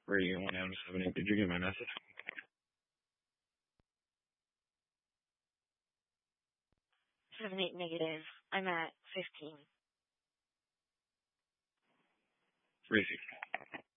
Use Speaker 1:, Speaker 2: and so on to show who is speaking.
Speaker 1: Rating 1 out of 70. Did you get my message?
Speaker 2: 7.8 negative. I'm at 15.
Speaker 1: Racy.